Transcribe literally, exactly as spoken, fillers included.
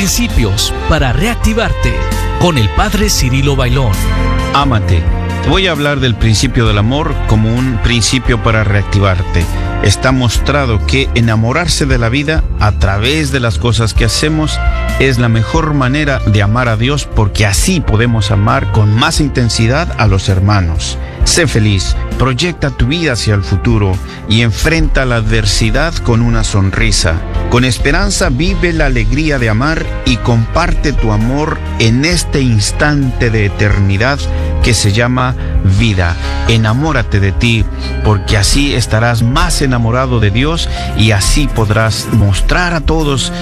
Principios para reactivarte con el Padre Cirilo Bailón. Ámate. Te voy a hablar del principio del amor como un principio para reactivarte. Está mostrado que enamorarse de la vida a través de las cosas que hacemos es la mejor manera de amar a Dios, porque así podemos amar con más intensidad a los hermanos. Sé feliz, proyecta tu vida hacia el futuro y enfrenta la adversidad con una sonrisa. Con esperanza vive la alegría de amar y comparte tu amor en este instante de eternidad que se llama vida. Enamórate de ti, porque así estarás más enamorado de Dios y así podrás mostrar a todos